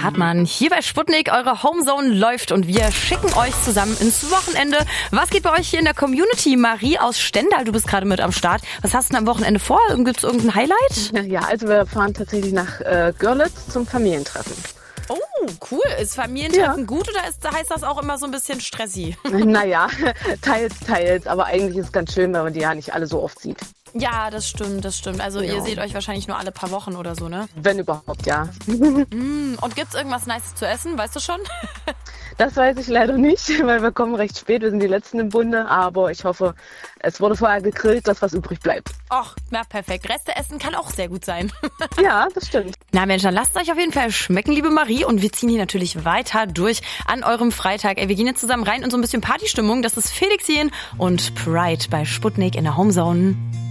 und Hartmann. Hier bei Sputnik, eure Homezone läuft und wir schicken euch zusammen ins Wochenende. Was geht bei euch hier in der Community? Marie aus Stendal, du bist gerade mit am Start. Was hast du denn am Wochenende vor? Gibt es irgendein Highlight? Ja, also wir fahren tatsächlich nach Görlitz zum Familientreffen. Oh, cool. Ist Familientreffen gut oder heißt das auch immer so ein bisschen stressig? Naja, teils. Aber eigentlich ist es ganz schön, weil man die ja nicht alle so oft sieht. Ja, das stimmt. Also ihr seht euch wahrscheinlich nur alle paar Wochen oder so, ne? Wenn überhaupt, ja. Und gibt's irgendwas Nices zu essen? Weißt du schon? Das weiß ich leider nicht, weil wir kommen recht spät. Wir sind die Letzten im Bunde. Aber ich hoffe, es wurde vorher gegrillt, dass was übrig bleibt. Ach, na perfekt. Reste essen kann auch sehr gut sein. Ja, das stimmt. Na Mensch, dann lasst euch auf jeden Fall schmecken, liebe Marie. Und wir ziehen hier natürlich weiter durch an eurem Freitag. Wir gehen jetzt zusammen rein in so ein bisschen Partystimmung. Das ist Felix hier und Pride bei Sputnik in der Homezone.